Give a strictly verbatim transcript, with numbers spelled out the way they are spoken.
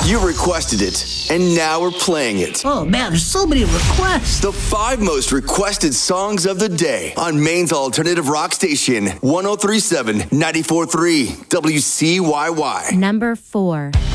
You requested it, and now we're playing it. Oh man, there's so many requests. The five most requested songs of the day on Maine's alternative rock station, one oh three point seven, ninety-four point three, W C Y Y. Number four.